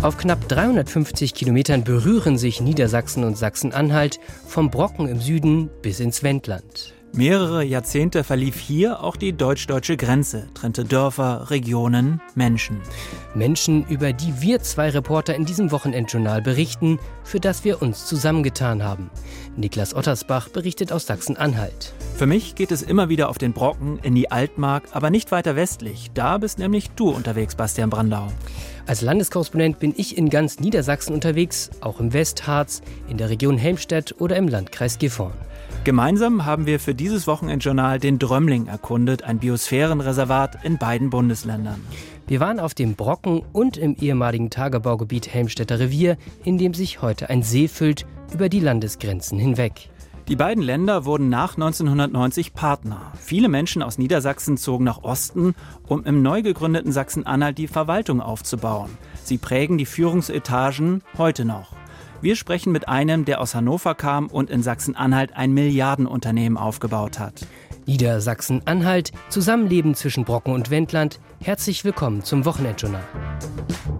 Auf knapp 350 Kilometern berühren sich Niedersachsen und Sachsen-Anhalt vom Brocken im Süden bis ins Wendland. Mehrere Jahrzehnte verlief hier auch die deutsch-deutsche Grenze, trennte Dörfer, Regionen, Menschen. Menschen, über die wir zwei Reporter in diesem Wochenendjournal berichten, für das wir uns zusammengetan haben. Niklas Ottersbach berichtet aus Sachsen-Anhalt. Für mich geht es immer wieder auf den Brocken, in die Altmark, aber nicht weiter westlich. Da bist nämlich du unterwegs, Bastian Brandau. Als Landeskorrespondent bin ich in ganz Niedersachsen unterwegs, auch im Westharz, in der Region Helmstedt oder im Landkreis Gifhorn. Gemeinsam haben wir für dieses Wochenendjournal den Drömling erkundet, ein Biosphärenreservat in beiden Bundesländern. Wir waren auf dem Brocken und im ehemaligen Tagebaugebiet Helmstedter Revier, in dem sich heute ein See füllt, über die Landesgrenzen hinweg. Die beiden Länder wurden nach 1990 Partner. Viele Menschen aus Niedersachsen zogen nach Osten, um im neu gegründeten Sachsen-Anhalt die Verwaltung aufzubauen. Sie prägen die Führungsetagen heute noch. Wir sprechen mit einem, der aus Hannover kam und in Sachsen-Anhalt ein Milliardenunternehmen aufgebaut hat. Niedersachsen-Anhalt, Zusammenleben zwischen Brocken und Wendland. Herzlich willkommen zum Wochenendjournal.